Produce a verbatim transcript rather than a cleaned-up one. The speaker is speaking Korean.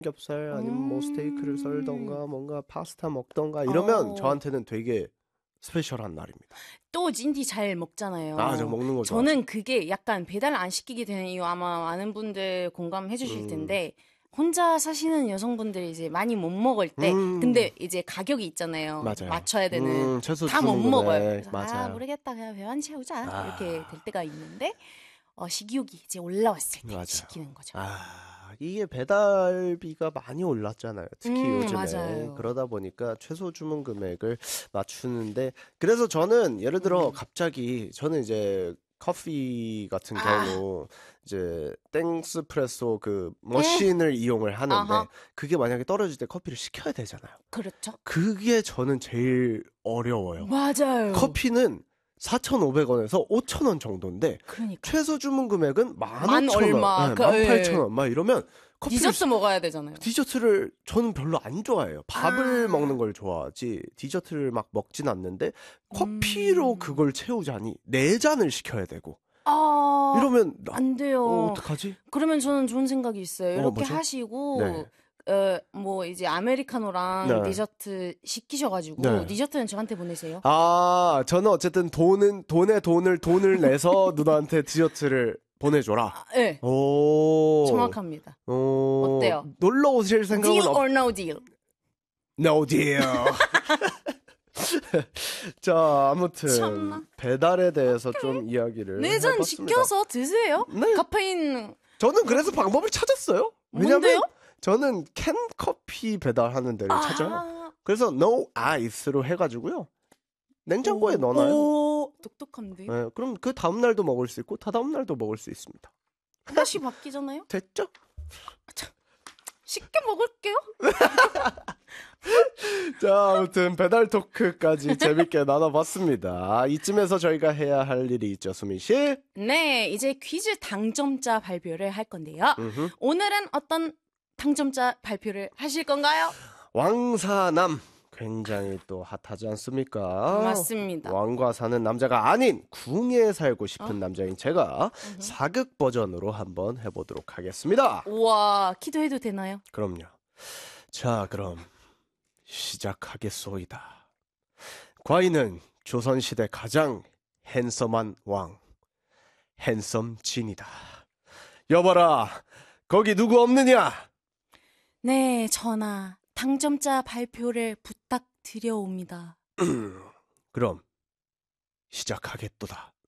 삼겹살 아니면 뭐 음. 스테이크를 썰던가 뭔가 파스타 먹던가 이러면 어. 저한테는 되게 스페셜한 날입니다. 또 찐디 잘 먹잖아요. 아, 저 먹는 거 좋아하죠. 저는 그게 약간 배달 안 시키게 되는 이유 아마 많은 분들 공감해 주실 음. 텐데 혼자 사시는 여성분들이 이제 많이 못 먹을 때 음. 근데 이제 가격이 있잖아요. 맞아요. 맞춰야 되는 음, 최소 다 못 주문 먹어요. 금액. 그래서 맞아요. 아 모르겠다 그냥 배만 채우자 아. 이렇게 될 때가 있는데 어, 식욕이 이제 올라왔을 때 맞아요. 시키는 거죠. 아, 이게 배달비가 많이 올랐잖아요. 특히 음, 요즘에. 맞아요. 그러다 보니까 최소 주문 금액을 맞추는데 그래서 저는 예를 들어 음. 갑자기 저는 이제 커피 같은 아. 경우 이제 땡스프레소 그 머신을 이용을 하는데 아하. 그게 만약에 떨어질 때 커피를 시켜야 되잖아요. 그렇죠. 그게 저는 제일 어려워요. 맞아요. 커피는 사천오백 원에서 오천 원 정도인데 그러니까 최소 주문 금액은 만 만 오천 원, 얼마, 네, 그, 만 예. 팔천 원 막 이러면 커피를 디저트 먹어야 되잖아요. 디저트를 저는 별로 안 좋아해요. 밥을 아. 먹는 걸 좋아하지 디저트를 막 먹진 않는데 커피로 음. 그걸 채우자니 네 잔을 시켜야 되고 아, 이러면 나- 안 돼요. 어, 어떡하지? 그러면 저는 좋은 생각이 있어요. 어, 이렇게 뭐죠? 하시고 네. 어, 뭐 이제 아메리카노랑 네. 디저트 시키셔가지고 네. 디저트는 저한테 보내세요. 아, 저는 어쨌든 돈은 돈에 돈을 돈을 내서 누나한테 디저트를 보내줘라. 아, 네, 오, 정확합니다. 오, 어때요? 놀러 오실 생각은 Deal 없... or no deal? No deal. 자, 아무튼 참나. 배달에 대해서 좀 이야기를 네 잔 해봤습니다. 시켜서 드세요. 네. 카페인 저는 그래서 방법을 찾았어요. 왜냐면 뭔데요? 저는 캔 커피 배달하는 데를 찾아요. 아, 그래서 no ice로 해가지고요. 냉장고에 오, 넣어놔요. 오, 똑똑한데. 네, 그럼 그 다음 날도 먹을 수 있고 다다음 날도 먹을 수 있습니다. 맛이 바뀌잖아요. 됐죠? 쉽게 먹을게요. 자, 아무튼 배달 토크까지 재밌게 나눠봤습니다. 이쯤에서 저희가 해야 할 일이 있죠, 수민 씨. 네, 이제 퀴즈 당첨자 발표를 할 건데요. 음흠. 오늘은 어떤 당첨자 발표를 하실 건가요? 왕사남 굉장히 또 핫하지 않습니까? 맞습니다. 왕과 사는 남자가 아닌 궁에 살고 싶은 어? 남자인 제가 음흠. 사극 버전으로 한번 해보도록 하겠습니다. 우와, 기도해도 되나요? 그럼요. 자, 그럼 시작하겠소이다. 과인은 조선시대 가장 핸섬한 왕, 핸섬 진이다. 여봐라, 거기 누구 없느냐? 네, 전하. 당첨자 발표를 부탁드려옵니다. 그럼 시작하겠도다.